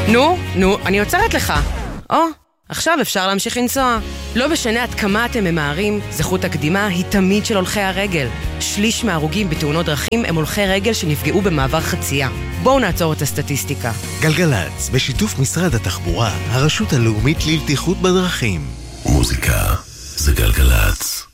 נו, אני עוצרת לך. עכשיו אפשר להמשיך לנסוע. לא משנה עד כמה אתם ממהרים, זכות הקדימה היא תמיד של הולכי הרגל. שליש מההרוגים בתאונות דרכים הם הולכי רגל שנפגעו במעבר חצייה. בואו נעצור את הסטטיסטיקה. גלגלץ, בשיתוף משרד התחבורה, הרשות הלאומית לבטיחות בדרכים. מוזיקה זה גלגלץ.